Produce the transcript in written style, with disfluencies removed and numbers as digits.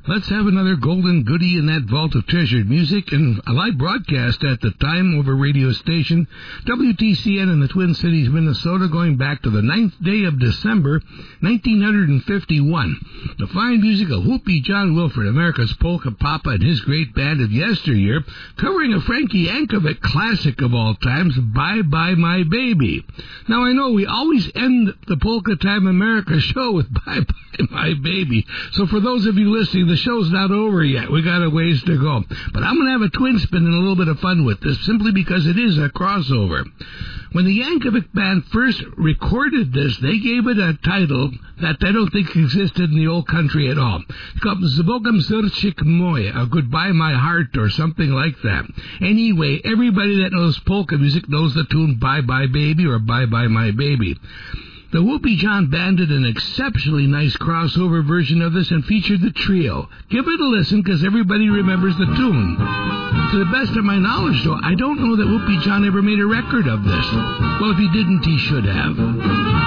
Let's have another golden goodie in that vault of treasured music and a live broadcast at the time over radio station WTCN in the Twin Cities, Minnesota, going back to the 9th day of December, 1951. The fine music of Whoopee John Wilford, America's Polka Papa, and his great band of yesteryear, covering a Frankie Yankovic classic of all times, Bye Bye My Baby. Now, I know we always end the Polka Time America show with Bye Bye My Baby, so for those of you listening, the show's not over yet. We got a ways to go. But I'm going to have a twin spin and a little bit of fun with this, simply because it is a crossover. When the Yankovic Band first recorded this, they gave it a title that I don't think existed in the old country at all. It's called Zbogam Sercik Moje, or Goodbye My Heart, or something like that. Anyway, everybody that knows polka music knows the tune Bye Bye Baby or Bye Bye My Baby. The Whoopee John Band did an exceptionally nice crossover version of this and featured the trio. Give it a listen, because everybody remembers the tune. To the best of my knowledge, though, I don't know that Whoopee John ever made a record of this. Well, if he didn't, he should have.